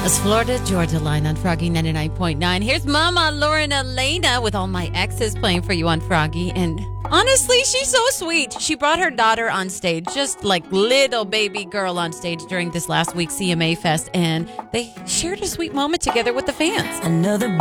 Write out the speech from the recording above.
It's Florida Georgia Line on Froggy 99.9. Here's Mama Lauren Elena with All My Exes playing for you on Froggy. And honestly, she's so sweet. She brought her daughter on stage, just like little baby girl on stage during this last week's CMA Fest. And they shared a sweet moment together with the fans. Another